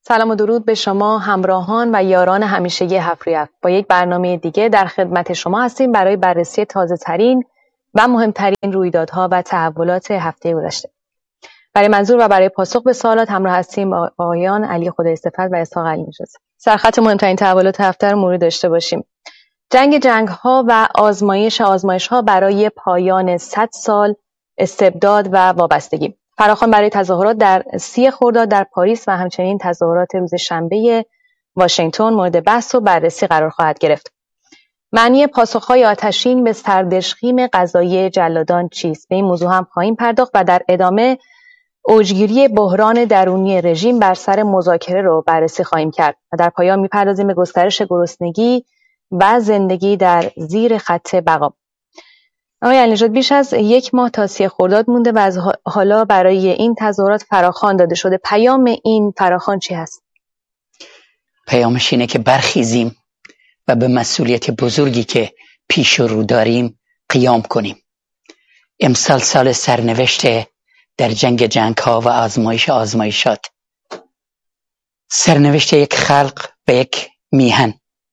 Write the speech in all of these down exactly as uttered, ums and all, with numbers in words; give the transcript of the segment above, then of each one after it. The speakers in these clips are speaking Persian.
سلام و درود به شما همراهان و یاران همیشگی هفت با یک برنامه دیگه در خدمت شما هستیم برای بررسی تازه ترین و مهمترین رویدادها و تحولات هفته گذشته. برای منظور و برای پاسخ به سوالات همراه هستیم با آقایان علی خدایصفت و اسحاق علی‌نژاد. سرخط مهمترین تحولات هفته رو مرور داشته باشیم. جنگ جنگ‌ها و آزمایش آزمایش‌ها برای پایان صد سال استبداد و وابستگی. فراخوان برای تظاهرات در سی خرداد در پاریس و همچنین تظاهرات روز شنبه واشنگتن مورد بحث و بررسی قرار خواهد گرفت. معنی پاسخ‌های آتشین به سردشخیم قضایی جلادان چیست؟ به این موضوع هم خواهیم پرداخت و در ادامه اوجگیری بحران درونی رژیم بر سر مذاکره رو بررسی خواهیم کرد و در پایان می‌پردازیم به گسترش گرسنگی و زندگی در زیر خط بقا. آقای علی‌نژاد، بیش از یک ماه تا سی خرداد مونده و از حالا برای این تظاهرات فراخوان داده شده. پیام این فراخوان چی هست؟ پیامش اینه که برخیزیم و به مسئولیت بزرگی که پیش رو داریم قیام کنیم. امسال سال سرنوشت در جنگ جنگ ها و آزمایش آزمایشات، سرنوشت یک خلق و یک میهن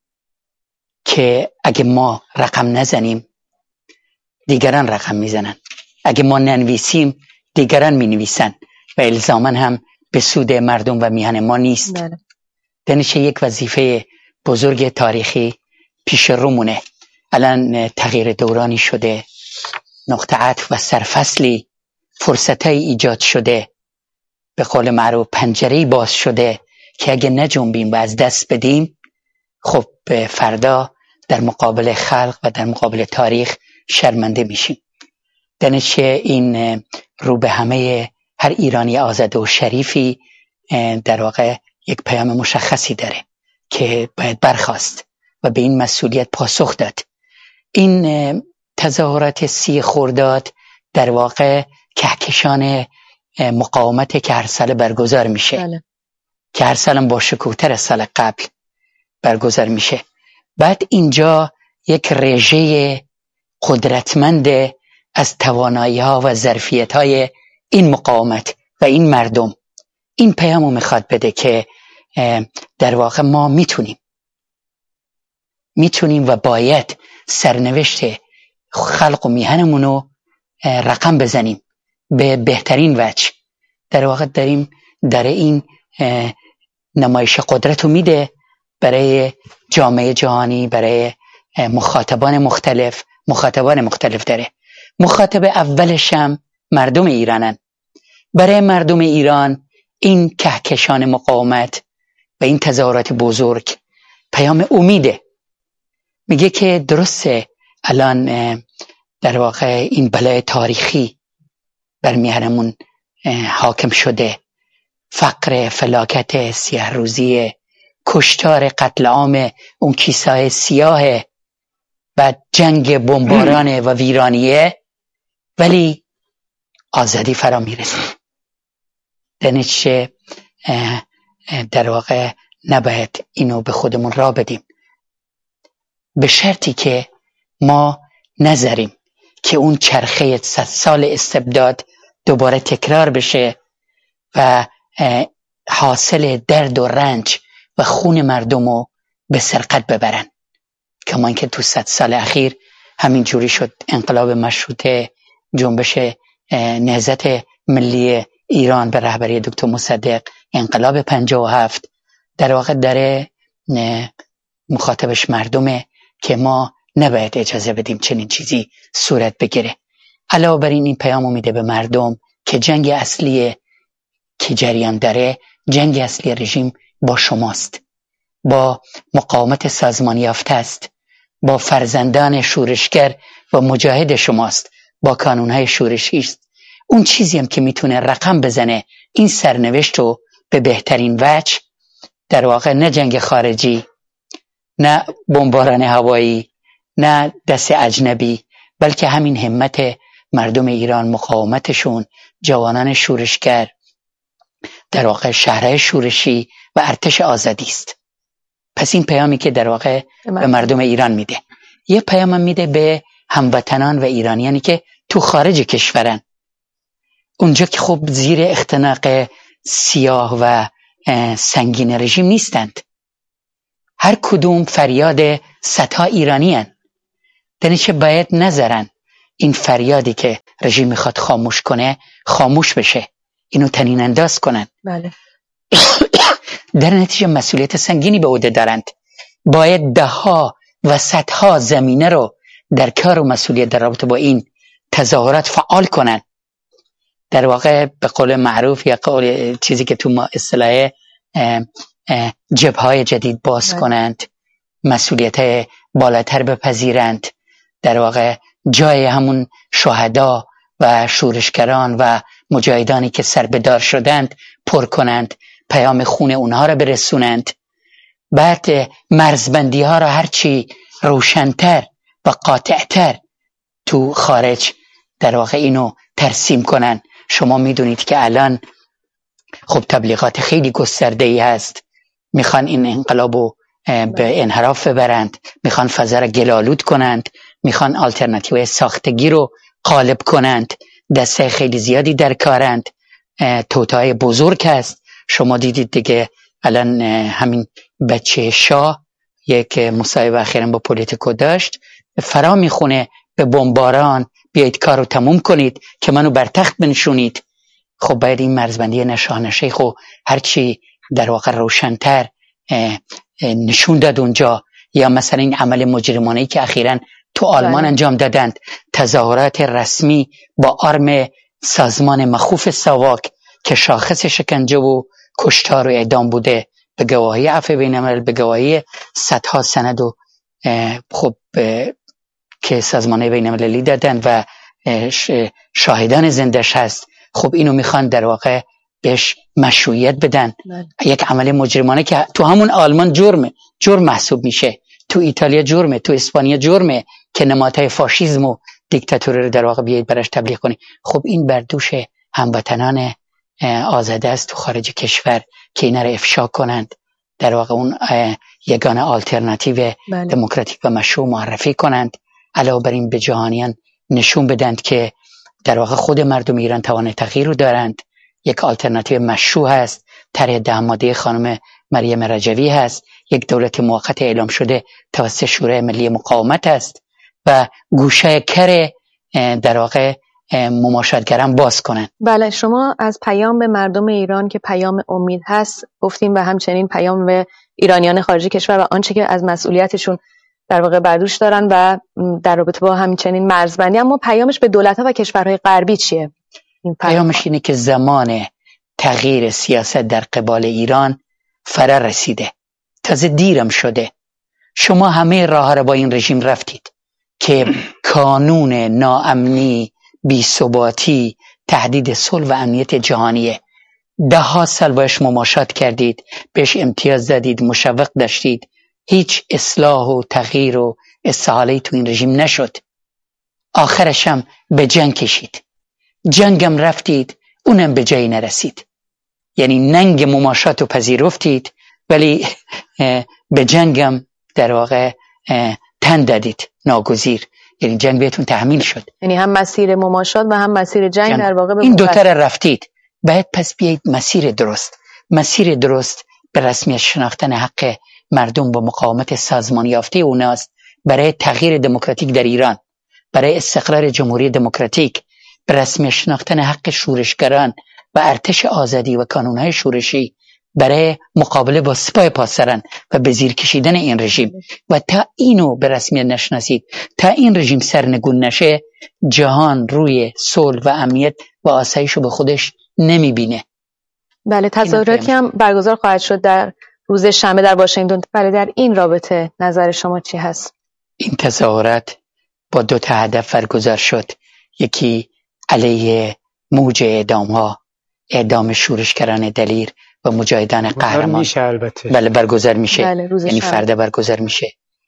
که اگه ما رقم نزنیم دیگران رقم میزنن، اگه ما ننویسیم دیگران مینویسن و الزاماً هم به سود مردم و میهن ما نیست. بله. دانش یک وظیفه بزرگ تاریخی پیش رومونه. الان تغییر دورانی شده، نقطه عطف و سرفصلی، فرصتای ایجاد شده، به قول معروف پنجره‌ای باز شده که اگه نجنبیم و از دست بدیم خب فردا در مقابل خلق و در مقابل تاریخ شرمنده میشیم. دانش این رو به همه هر ایرانی آزاده و شریفی در واقع یک پیام مشخصی داره که باید برخاست و به این مسئولیت پاسخ داد. این تظاهرات سی خرداد در واقع کهکشان مقاومت که هر سال برگزار میشه. بله. که هر سال با شکوه‌تر از سال قبل برگزار میشه. بعد اینجا یک رژه قدرتمند از توانایی‌ها و ظرفیت‌های این مقاومت و این مردم این پیامو میخواد بده که در واقع ما میتونیم میتونیم و باید سرنوشت خلق و میهنمونو رقم بزنیم به بهترین وجه. در واقع داریم در این نمایش قدرت رو میده برای جامعه جهانی، برای مخاطبان مختلف. مخاطبان مختلف داره. مخاطب اولش هم مردم ایرانن. برای مردم ایران این کهکشان مقاومت و این تظاهرات بزرگ پیام امیده. میگه که درسته الان در واقع این بلای تاریخی بر میهنمون حاکم شده، فقر، فلاکت، سیاه روزی، کشتار، قتل عام اون کیسه‌های سیاه و جنگ بمباران و ویرانیه، ولی آزادی فرا میرسه. دانش در واقع نباید اینو به خودمون را بدیم، به شرطی که ما نذاریم که اون چرخه صد سال استبداد دوباره تکرار بشه و حاصل درد و رنج و خون مردمو به سرقت ببرن. کما اینکه تو صد سال اخیر همین جوری شد. انقلاب مشروطه، جنبش نهضت ملی ایران به رهبری دکتر مصدق، انقلاب پنجاه و هفت در واقع داره مخاطبش مردمه که ما نباید اجازه بدیم چنین چیزی صورت بگیره. علاوه بر این این پیامو میده به مردم که جنگ اصلی که جریان داره، جنگ اصلی رژیم با شماست، با مقاومت سازمانی یافته است، با فرزندان شورشگر و مجاهد شماست، با کانونهای شورشی است. اون چیزی هم که میتونه رقم بزنه این سرنوشت رو به بهترین وجه، در واقع نه جنگ خارجی، نه بمباران هوایی، نه دست اجنبی، بلکه همین همت مردم ایران، مقاومتشون، جوانان شورشگر، در واقع شهرهای شورشی و ارتش آزادی است. پس این پیامی که در واقع به مردم ایران میده، یه پیام میده به هموطنان و ایرانیانی که تو خارج کشورن، اونجا که خب زیر اختناق سیاه و سنگین رژیم نیستند. هر کدوم فریاد صدها ایرانی هن. دنیچه باید نذارن این فریادی که رژیم میخواد خاموش کنه خاموش بشه، اینو تنین انداز کنن. بله. در نتیجه مسئولیت سنگینی به عهده دارند. باید ده ها و صدها زمینه رو در کار و مسئولیت در رابطه با این تظاهرات فعال کنن. در واقع به قول معروف یا قول چیزی که تو ما اصطلاح جبهه‌های جدید باز بله. کنند، مسئولیت بالاتر بپذیرند، در واقع جای همون شهدا و شورشگران و مجاهدانی که سربدار شدند پر کنند، پیام خون اونها را برسونند. بعد مرزبندی ها را هرچی روشن‌تر و قاطع‌تر تو خارج در واقع اینو ترسیم کنن. شما میدونید که الان خب تبلیغات خیلی گسترده‌ای هست، میخوان این انقلابو به انحراف ببرند، میخوان فضا را گلالود کنند، میخوان آلترناتیو ساختگی رو غالب کنند. دسته خیلی زیادی در کارند، توطئه بزرگ هست. شما دیدید دیگه الان همین بچه شاه یک مصاحبه اخیراً با پولیتیکو داشت، فرا میخونه به بمباران بیایید کارو تموم کنید که منو بر تخت بنشونید. خب باید این مرزبندی نشانشه خب هرچی در واقع روشن‌تر نشون داد اونجا. یا مثلا این عمل مجرمانه‌ای که اخیراً تو آلمان انجام دادند، تظاهرات رسمی با آرم سازمان مخوف ساواک که شاخص شکنجه و کشتار و اعدام بوده، به گواهی عفو بین الملل، به گواهی صدها سند و خب که سازمان بین المللی دادن و شاهدان زندش هست. خب اینو میخوان در واقع بهش مشروعیت بدن. من. یک عمل مجرمانه که تو همون آلمان جرمه، جرم محسوب میشه، تو ایتالیا جرمه، تو اسپانیا جرمه که نمادهای فاشیسم و دیکتاتوری رو در واقع بیایید براش تبلیغ کنی. خب این بر دوش هموطنان آزاده است تو خارج کشور که اینا رو افشا کنند، در واقع اون یگانه آلترناتیو بله. دموکراتیک و مشروع معرفی کنند. علاوه بر این به جهانیان نشون بدند که در واقع خود مردم ایران توان تغییر رو دارند. یک آلترناتیو مشروع هست، طرح ده ماده خانم مریم رجوی هست، یک دولت موقت اعلام شده توسط شورای ملی مقاومت است و گوشه کر در واقع مماشاتگران باز کنند. بله، شما از پیام به مردم ایران که پیام امید هست گفتیم و همچنین پیام به ایرانیان خارج کشور و آنچه که از مسئولیتشون در واقع بردوش دارن و در رابطه با همچنین مرزبندی، اما پیامش به دولت‌ها و کشورهای غربی چیه؟ این پیامش اینه که زمان تغییر سیاست در قبال ایران فرا رسیده، تازه دیرم شده. شما همه راه را با این رژیم رفتید که کانون ناامنی، بی‌ثباتی، تهدید صلح و امنیت جهانیه. ده ها سال باش مماشات کردید، بهش امتیاز دادید، مشوق داشتید، هیچ اصلاح و تغییر و استحاله تو این رژیم نشد. آخرش هم به جنگ کشید، جنگم رفتید، اونم به جایی نرسید. یعنی ننگ مماشات رو پذیرفتید ولی به جنگم در واقع تن دادید، ناگزیر. یعنی جنگ بهتون تحمیل شد. یعنی هم مسیر مماشات و هم مسیر جنگ, جنگ. در واقع به این دوتا رو رفتید. باید پس بیایید مسیر درست، مسیر درست به رسمیت شناختن حق مردم با مقاومت سازمان یافته اوناست برای تغییر دموکراتیک در ایران، برای استقرار جمهوری دموکراتیک، به رسمیت شناختن حق شورشگران و ارتش آزادی و کانونهای شورشی، برای مقابله با سپاه پاسداران و به زیر کشیدن این رژیم. و تا اینو به رسمیت نشناسید، تا این رژیم سرنگون نشه، جهان روی صلح و امنیت و آسایش رو به خودش نمیبینه. بله، تظاهراتی هم برگزار خواهد شد در روز شنبه در واشنگتن. بله، در این رابطه نظر شما چی هست؟ این تظاهرات با دو تا هدف برگزار شد. یکی علیه موج اعدام ها، اعدام شورشگران دلیر و مجاهدان قهرمان میشه البته. بله برگزار میشه. بله، یعنی فردا برگزار میشه.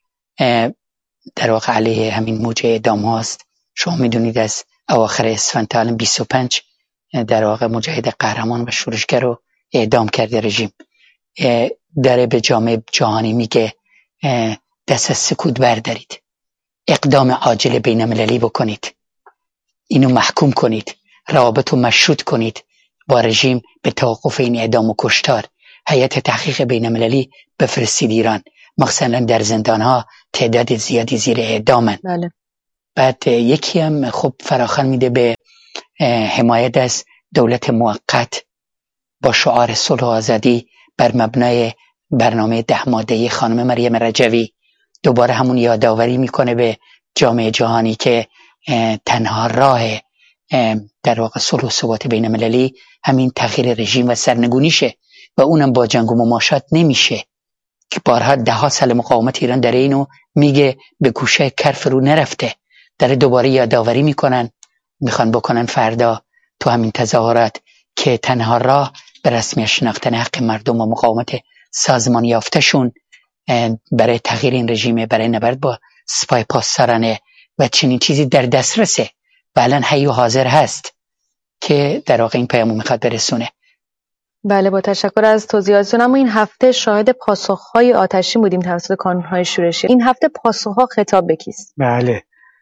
در واقع علیه همین موج اعدام هاست. شما میدونید از اواخر اسفند تا الان بیست و پنج در واقع مجاهد قهرمان و شورشگر رو اعدام کرده رژیم. داره به جامعه جهانی میگه دست از سکوت بردارید، اقدام عاجل بین المللی بکنید، اینو محکوم کنید، روابط رو مشروط کنید با رژیم به توقف این اعدام و کشتار. هیئت تحقیق بین المللی بفرستید ایران، مخصوصا در زندان ها تعداد زیادی زیر اعدامن. بله. بعد یکی هم خب فراخوان میده به حمایت از دولت موقت با شعار صلح و آزادی بر مبنای برنامه ده ماده‌ای خانم مریم رجوی. دوباره همون یادآوری میکنه به جامعه جهانی که تنها راه در واقع صلح و ثبات بین المللی همین تغییر رژیم و سرنگونیشه و اونم با جنگ و مماشات نمیشه که بارها ده ها سال مقاومت ایران در اینو میگه به گوشه کر فرو نرفته. در دوباره یادآوری میکنن، میخوان بکنن فردا تو همین تظاهرات که تنها راه به رسمی شناختن حق مردم و مقاومت سازمان یافتشون برای تغییر این رژیم، برای نبرد با سپاه پاسدارانه و چنین چیزی در دسترسه و الان حی و حاضر هست که در واقع این پیامو میخواد برسونه. بله، با تشکر از توضیحاتتون. اما این هفته شاهد پاسخهای آتشین بودیم توسط کانونهای شورشی. این هفته پاسخها خطاب به کیست؟ بله،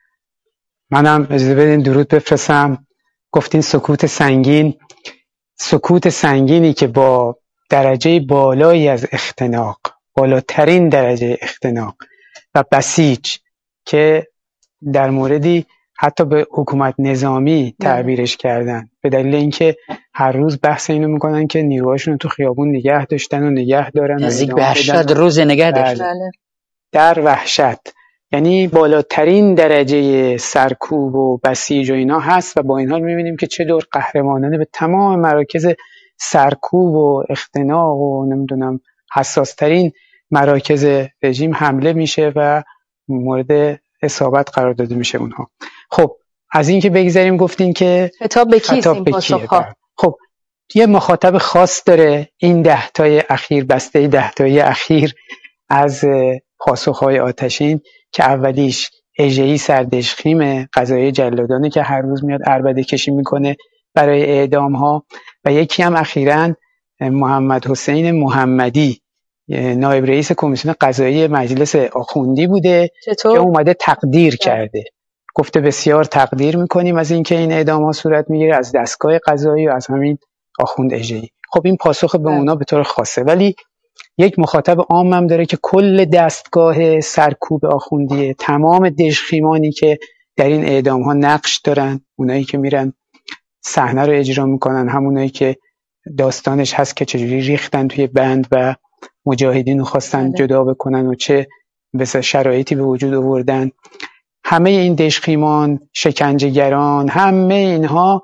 منم اجازه بدین درود بفرستم. گفتین سکوت سنگین، سکوت سنگینی که با درجه بالایی از اختناق، بالاترین درجه اختناق و بسیج که در موردی حتی به حکومت نظامی تعبیرش کردن، به دلیل اینکه هر روز بحث اینو میکنن که نیروهاشون رو تو خیابون نگه داشتن و نگه دارن، نزدیک به هشتاد روز نگه داشتن. بله. در وحشت، یعنی بالاترین درجه سرکوب و بسیج و اینا هست و با این حال میبینیم که چه دور قهرمانانه به تمام مراکز سرکوب و اختناق و نمیدونم حساسترین مراکز رژیم حمله میشه و مورد اصابت قرار داده میشه اونها. خب از این که بگذاریم، گفتین که خطاب به کیست این پاسخ‌ها؟ خب یه مخاطب خاص داره این ده تای اخیر، بسته ده تای اخیر از پاسخ‌های آتشین که اولیش اژه‌ای سردشخیم قضایی جلادانه که هر روز میاد عربده کشی میکنه برای اعدام ها، و یکی هم اخیراً محمد حسین محمدی نایب رئیس کمیسیون قضایی مجلس آخوندی بوده چطور؟ که اومده تقدیر کرده، گفته بسیار تقدیر میکنیم از اینکه این اعدام ها صورت میگیره از دستگاه قضایی و از همین آخوند اژه‌ای. خب این پاسخ به اونا به طور خاصه، ولی یک مخاطب عام هم داره که کل دستگاه سرکوب آخوندیه، تمام دژخیمانی که در این اعدام ها نقش دارن، اونایی که میرن صحنه رو اجرا میکنن، همونایی که داستانش هست که چجوری ریختن توی بند و مجاهدین رو خواستن جدا بکنن و چه بس شرایطی به وجود آوردن، همه این دژخیمان، شکنجهگران، همه اینها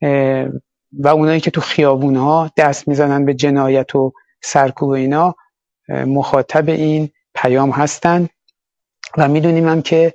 و اونایی که تو خیابونها دست میزنن به جنایت و سرکوب اینا مخاطب این پیام هستن و میدونیم هم که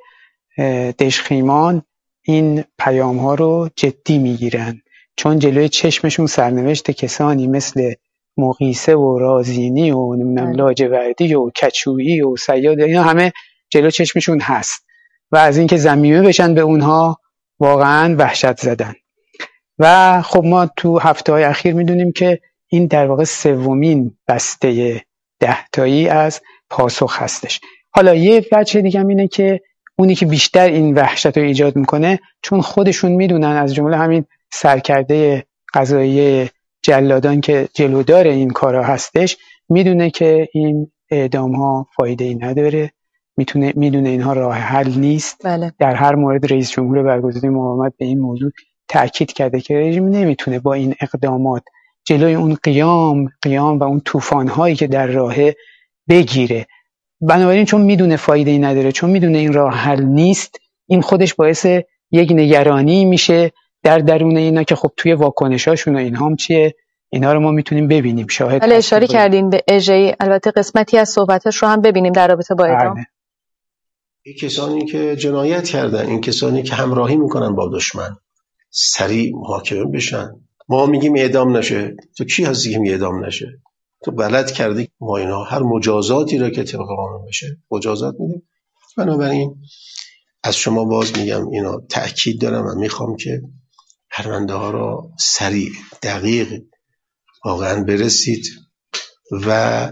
دژخیمان این پیام ها رو جدی میگیرن، چون جلوی چشمشون سرنوشت کسانی مثل مغیثه و رازینی و نمیدونم لاجوردی و کچویی و صیاد، اینا همه جلو چشمشون هست و از اینکه ضمیمه بشن به اونها واقعا وحشت زدن. و خب ما تو هفته های اخیر میدونیم که این در واقع سومین بسته ده تایی از پاسخ هستش. حالا یه وجه دیگه هم اینه که اونی که بیشتر این وحشت رو ایجاد میکنه، چون خودشون میدونن، از جمله همین سرکرده قضایی جلادان که جلودار این کارا هستش، میدونه که این اعدام ها فایده ای نداره، میتونه میدونه اینها راه حل نیست. بله. در هر مورد رئیس جمهور برگزیده مقاومت به این موضوع تأکید کرده که رژیم نمیتونه با این اقدامات جلوی اون قیام قیام و اون طوفان هایی که در راهه بگیره. بنابراین چون میدونه فایده ای نداره، چون میدونه این راه حل نیست، این خودش باعث یک نگرانی میشه در درون اینا که خب توی واکنشاشون و اینها هم چیه، اینا رو ما میتونیم ببینیم، شاهد. بله، اشاره کردین به اژه‌ای، البته قسمتی از صحبتاش رو هم ببینیم در رابطه با اعدام. بله. این کسانی که جنایت کردن، این کسانی که همراهی میکنن با دشمن، سریع محاکمه بشن. ما میگیم اعدام نشه، تو کی هستی که میگه اعدام نشه؟ تو بلد کردی ما اینا هر مجازاتی را که طبق قانون بشه مجازات میدیم. بنابراین از شما باز میگم اینا تأکید دارم و میخوام که پرونده ها را سریع دقیق واقعا برسید و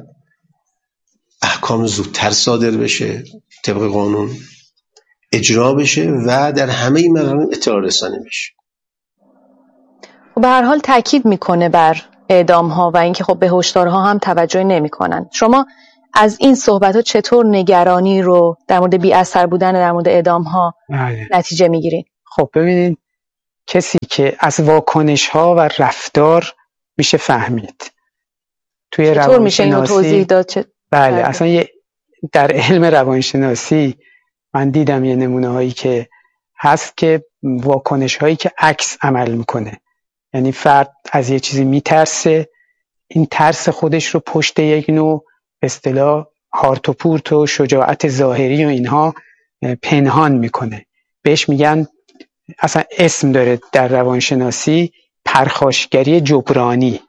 احکام زودتر صادر بشه، طبق قانون اجرا بشه و در همه این مراحل اطلاع رسانی بشه. به هر حال تاکید میکنه بر اعدام ها و اینکه خب به هشدارها هم توجه نمی‌کنن. شما از این صحبت ها چطور نگرانی رو در مورد بی اثر بودن در مورد اعدام ها نتیجه میگیرین؟ خب ببینید، کسی که از واکنش ها و رفتار میشه فهمید. توی چطور میشه اینو توضیح داد؟ چه... بله برده. اصلا یه در علم روانشناسی من دیدم یه نمونه هایی که هست که واکنش هایی که عکس عمل میکنه، یعنی فرد از یه چیزی میترسه، این ترس خودش رو پشت یک نوع به اصطلاح هارت و پورت و شجاعت ظاهری و اینها پنهان میکنه. بهش میگن، اصلا اسم داره در روانشناسی، پرخاشگری جبرانی،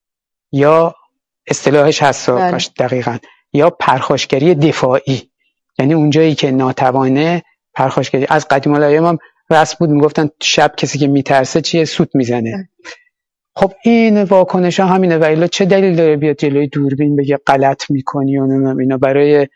یا اصطلاحش هست دقیقاً، یا پرخاشگری دفاعی، یعنی اونجایی که ناتوانه پرخاشگری. از قدیم الایام هم رسم بود، میگفتن شب کسی که میترسه چیه؟ سوت میزنه. خب این واکنش ها همینه. و الا چه دلیل داره بیاد جلوی دوربین بگه غلط میکنی و نمیدونم اینا برای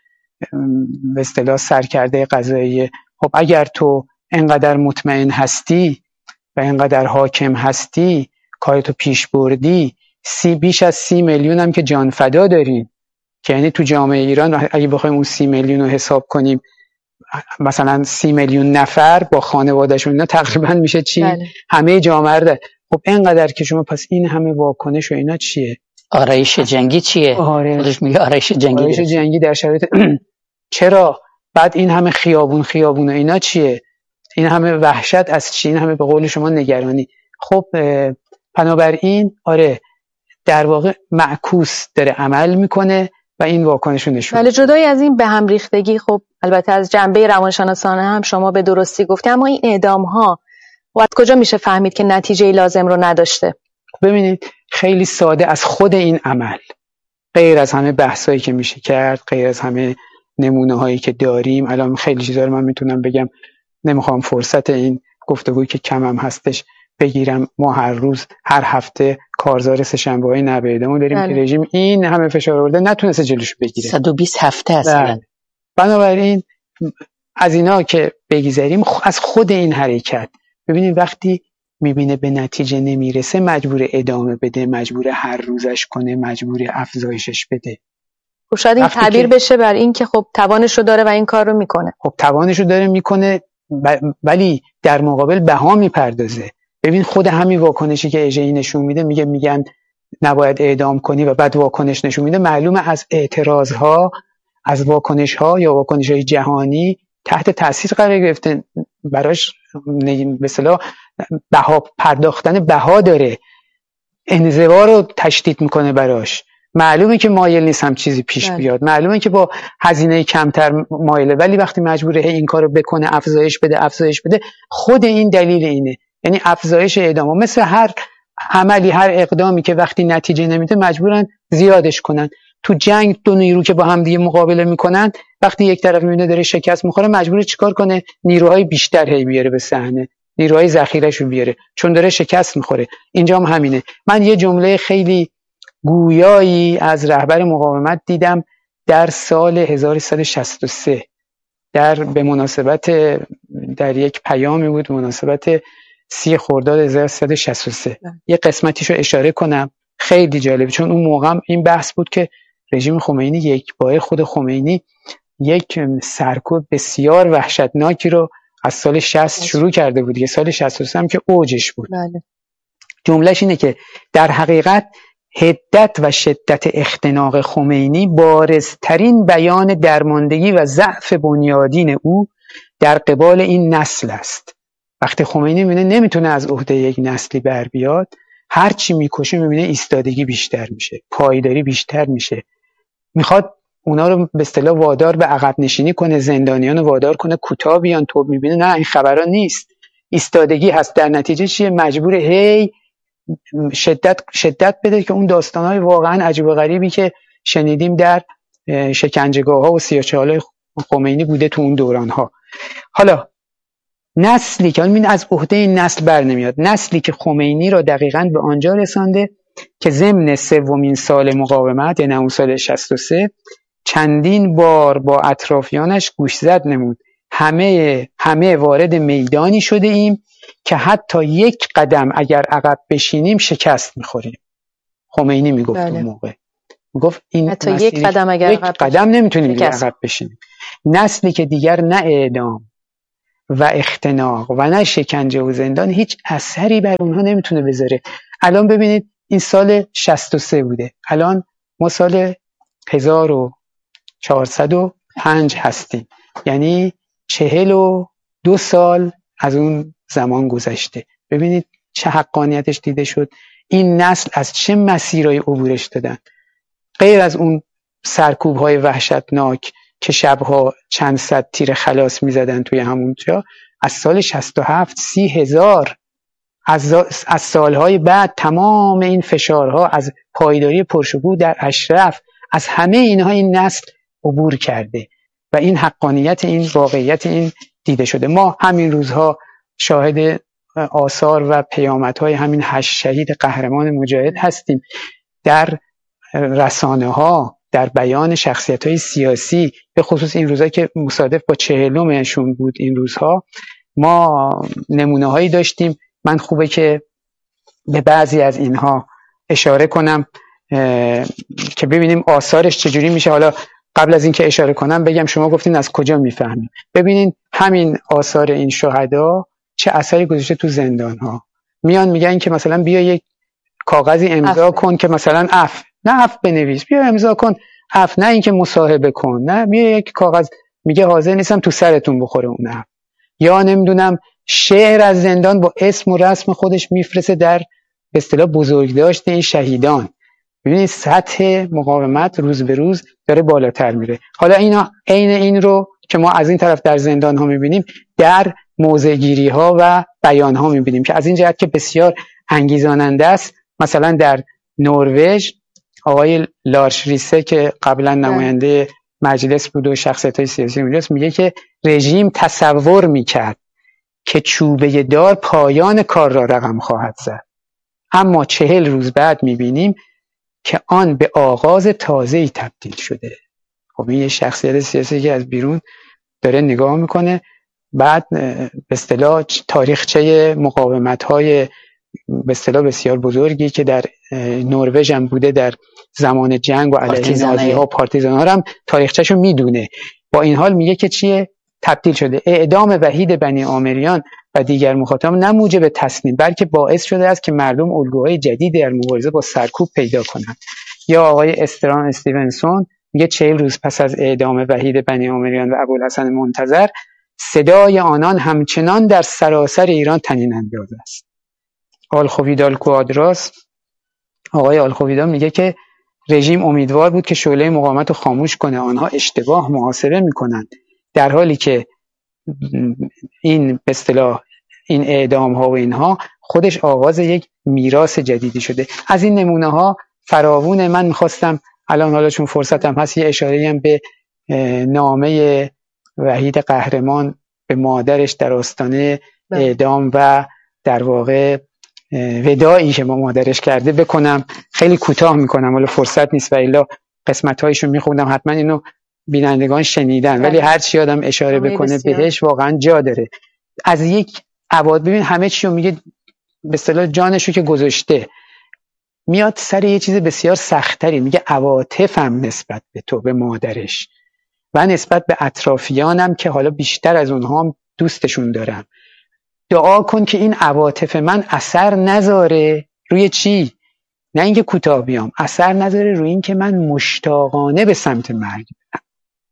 به اصطلاح سرکرده قضایی؟ خب اگر تو انقدر مطمئن هستی و انقدر حاکم هستی، کارتو پیش بردی، سی بیش از سی میلیون هم که جان فدا داریم، که یعنی تو جامعه ایران اگه بخوایم اون سی میلیون رو حساب کنیم، مثلا سی میلیون نفر با خانواده‌شون، اینا تقریبا میشه چی؟ بله. همه جامعه رو. خب اینقدر که شما، پس این همه واکنش و اینا چیه؟ آرایش جنگی چیه؟ آره. خودش میگه آرایش جنگی. آرایش جنگی در شرایط چرا؟ بعد این همه خیابون خیابون و اینا چیه؟ این همه وحشت از چی؟ این همه به قول شما نگرانی. خب بنابراین آره، در واقع معکوس داره عمل میکنه و این واکنش رو نشون. ولی جدای از این به هم ریختگی، خب البته از جنبه روانشناسانه هم شما به درستی گفتی، اما این اعدام ها و از کجا میشه فهمید که نتیجه لازم رو نداشته؟ ببینید خیلی ساده، از خود این عمل، غیر از همه بحثایی که میشه کرد، غیر از همه نمونه هایی که داریم، الان خیلی چیزا رو من میتونم بگم، نمیخوام فرصت این گفتگویی که کمم هستش بگیرم. ما هر روز هر هفته کارزار سه‌شنبه‌های نبردمون داریم بله. که رژیم این همه فشار آورده نتونسته جلوشو بگیره. صد و بیست هفته اصلا. بنابراین از اینا که بگذریم، از خود این حرکت ببینید، وقتی میبینه به نتیجه نمیرسه، مجبور ادامه بده، مجبور هر روزش کنه، مجبور افزایشش بده. خب شاید این تعبیر که... بشه بر این که خب توانشو داره و این کار رو میکنه. خب توانشو داره میکنه، ولی در مقابل بها میپردازه. ببین خود همین واکنشی که اژه‌ای نشون میده، میگه میگن نباید اعدام کنی و بعد واکنش نشون میده، معلومه از اعتراضها، از واکنش‌ها یا واکنش‌های جهانی تحت تاثیر قرار گرفته، براش به اصطلاح بها پرداختن بها داره، انزوا رو تشدید میکنه براش. معلومه که مایل نیست هم چیزی پیش بیاد، معلومه که با هزینه کمتر مایله، ولی وقتی مجبوره این کارو بکنه، افزایش بده افزایش بده، خود این دلیل اینه، یعنی افزایش اعدام. مثل هر عملی، هر اقدامی که وقتی نتیجه نمیده مجبورن زیادش کنن. تو جنگ دو نیرو که با هم دیگه مقابله میکنن، وقتی یک طرف میبینه داره شکست میخوره، مجبوره چیکار کنه؟ نیروهای بیشتر هی بیاره به صحنه، نیروهای ذخیره‌شو بیاره، چون داره شکست میخوره. اینجا هم همینه. من یه جمله خیلی گویایی از رهبر مقاومت دیدم در سال هزار و سیصد و شصت و سه، در به مناسبت در یک پیامی بود، مناسبت سی خرداد هزار و سیصد و شصت و سه. یه قسمتیشو اشاره کنم، خیلی جالبه، چون اون موقع این بحث بود که رژیم خمینی یک بار، خود خمینی یک سرکوب بسیار وحشتناکی رو از سال شصت شروع کرده بود، یه سال شصت و سه هم که اوجش بود. بله. جملهش اینه که در حقیقت حدت و شدت اختناق خمینی بارزترین بیان درماندگی و ضعف بنیادین او در قبال این نسل است. وقتی خمینی میبینه نمیتونه از عهده یک نسلی بر بیاد، هرچی میکشه میبینه ایستادگی بیشتر میشه، پایداری بیشتر میشه، میخواد اونا رو به اصطلاح وادار به عقب نشینی کنه، زندانیان رو وادار کنه کوتاه بیان. تو میبینه نه، این خبرها نیست، ایستادگی هست. در نتیجه چیه؟ مجبور هی شدت شدت بده که اون داستانهای واقعا عجیب و غریبی که شنیدیم در شکنجهگاه‌ها و سیاه‌چال‌های خمینی بوده تو اون دوران‌ها. حالا نسلی که این از عهده این نسل بر نمیاد، نسلی که خمینی را دقیقاً به آنجا رسانده که ضمن سومین سال مقاومت، یعنی اون سال شصت و سه، چندین بار با اطرافیانش گوشزد نمود. همه همه وارد میدانی شده ایم که حتی یک قدم اگر عقب بشینیم شکست میخوریم. خمینی میگفت بله. اون موقع میگفت این حتی یک قدم اگر یک قدم نمیتونیم دیگه عقب بشینیم. نسلی که دیگر نه اعدام و اختناق و نه شکنجه و زندان هیچ اثری بر اونها نمیتونه بذاره. الان ببینید این سال شصت و سه بوده، الان ما سال هزار و چهارصد و پنج هستیم، یعنی چهل و دو سال از اون زمان گذشته. ببینید چه حقانیتش دیده شد. این نسل از چه مسیرهای عبورش دادن، غیر از اون سرکوب‌های وحشتناک که شبها چند صد تیر خلاص می‌زدن توی همون جا. از سال شصت و هفت سی هزار از, از سالهای بعد تمام این فشارها از پایداری پرشکوه در اشرف، از همه اینها این نسل عبور کرده و این حقانیت، این واقعیت این دیده شده. ما همین روزها شاهد آثار و پیامدهای همین هشت شهید قهرمان مجاهد هستیم. در رسانه ها، در بیان شخصیت های سیاسی، به خصوص این روزها که مصادف با چهلمشون بود، این روزها ما نمونه هایی داشتیم. من خوبه که به بعضی از اینها اشاره کنم که ببینیم آثارش چجوری میشه. حالا قبل از اینکه اشاره کنم بگم شما گفتین از کجا میفهمیم. ببینین همین آثار این شهدا چه اثری گذاشته تو زندان ها. میان میگن که مثلا بیا یک کاغذی امضا اف. کن که مثلا اف نه اف بنویس، بیا امضا کن اف، نه اینکه مصاحبه کن، نه بیا یک کاغذ، میگه حاضر نیستم تو سرتون بخوره اون اف. یا نمیدونم شعر از زندان با اسم و رسم خودش میفرسته در به اصطلاح بزرگداشت این شهیدان. ببینید سطح مقاومت روز به روز داره بالاتر میره. حالا اینا عین این رو که ما از این طرف در زندان ها میبینیم در موضع گیری ها و بیان ها میبینیم که از این جهت که بسیار انگیزاننده است. مثلا در نروژ آقای لارس ریسه که قبلا نماینده مجلس بود و شخصیت‌های سیاسی اونجاست، میگه که رژیم تصور میکرد که چوبه دار پایان کار را رقم خواهد زد، اما چهل روز بعد میبینیم که آن به آغاز تازه‌ای تبدیل شده. خب این یه شخصیت سیاسی که از بیرون داره نگاه میکنه، بعد به اصطلاح تاریخچه مقاومت‌های به اصطلاح بسیار بزرگی که در نروژ هم بوده در زمان جنگ و علیه نازی‌ها و پارتیزان‌ها هم تاریخچه‌شو میدونه. با این حال میگه که چیه؟ تبدیل شده. اعدام وحید بنی عامریان و دیگر مخاطبان نه موجب تسلیم بلکه باعث شده است که مردم الگوهای جدیدی در مبارزه با سرکوب پیدا کنند. یا آقای استران استیونسون میگه چهل روز پس از اعدام وحید بنی عامریان و ابوالحسن منتظر صدای آنان همچنان در سراسر ایران طنین انداز است. آلخویدال کوادراس، آقای آلخویدال میگه که رژیم امیدوار بود که شعله مقاومت رو خاموش کنه، آنها اشتباه محاسبه میکنند، در حالی که این به اصطلاح این اعدام ها و اینها خودش آغاز یک میراث جدیدی شده. از این نمونه ها فراوونه. من میخواستم الان حالا چون فرصتم هست یه اشاره‌ای هم به نامه وحید قهرمان به مادرش در آستانه اعدام و در واقع وداعی که با مادرش کرده بکنم. خیلی کوتاه میکنم، حالا فرصت نیست و الا قسمت‌هایشو میخوندم، حتما اینو بینندگان شنیدن، ولی هر چی آدم اشاره بکنه بهش واقعا جا داره. از یک عواد ببین همه چی رو میگه، به اصطلاح جانشو که گذاشته میاد سر یه چیز بسیار سختری، میگه عواطفم نسبت به تو، به مادرش و نسبت به اطرافیانم که حالا بیشتر از اونها هم دوستشون دارم، دعا کن که این عواطف من اثر نذاره روی چی؟ نه اینکه کوتاه بیام، اثر نذاره روی این که من مشتاقانه به سمت مرگ برم.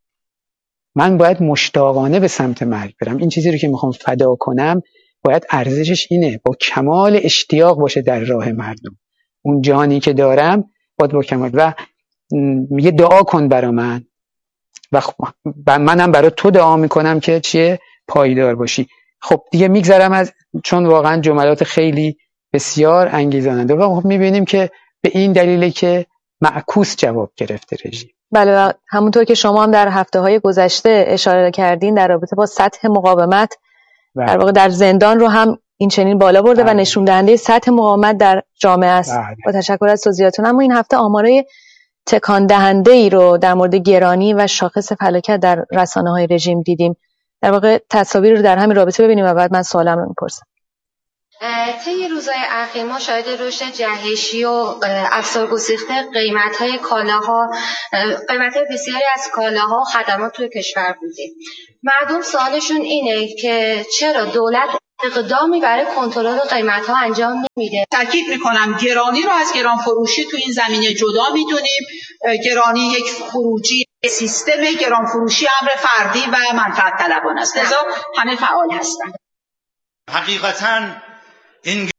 من باید مشتاقانه به سمت مرگ برم. این چیزی رو که میخوام فدا کنم باید ارزشش اینه، با کمال اشتیاق باشه در راه مردم. اون جانی که دارم باید با کمال. و میگه دعا کن برا من و منم برای تو دعا میکنم که چیه؟ پایدار باشی. خب دیگه میگذرم از، چون واقعا جملات خیلی بسیار انگیزاننده و خب میبینیم که به این دلیله که معکوس جواب گرفته رژیم. بله، همونطور که شما هم در هفته های گذشته اشاره کردین در رابطه با سطح مقاومت بله. در واقع در زندان رو هم این چنین بالا برده بله. و نشون دهنده سطح مقاومت در جامعه است. بله. با تشکر از توضیحاتتون. اما این هفته آمارای تکان دهنده ای رو در مورد گرانی و شاخص فلاکت در رسانه های رژیم دیدیم. در واقع تصاویر رو در همین رابطه ببینیم و بعد من سوالم رو میپرسم. طی روزهای اخیر ما شاهد رشد جهشی و افزارگسیخته قیمت‌های کالاها، قیمت‌های بسیاری از کالاها و خدمات توی کشور بودیم. مردم سوالشون اینه که چرا دولت اقدامی برای کنترل قیمت‌ها انجام نمیده. تاکید می‌کنم گرانی رو از گران فروشی تو این زمینه جدا می‌دونیم. گرانی یک خروجی سیستم، گران فروشی امر فردی و منفعت طلبانه است. لذا همه فعال هستند. حقیقتاً این